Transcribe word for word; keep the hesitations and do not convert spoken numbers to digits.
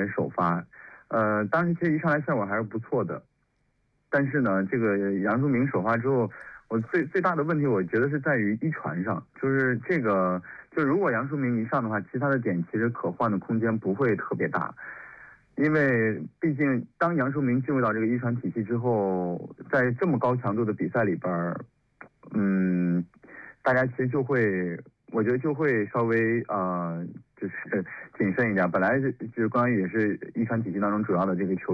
始首发，呃，当时其实一上来效果还是不错的，但是呢，这个杨树明首发之后，我最最大的问题，我觉得是在于一传上，就是这个，就如果杨树明一上的话，其他的点其实可换的空间不会特别大。因为毕竟，当杨树明进入到这个一传体系之后，在这么高强度的比赛里边，嗯，大家其实就会，我觉得就会稍微呃，就是谨慎一点。本来是就是关于也是一传体系当中主要的这个球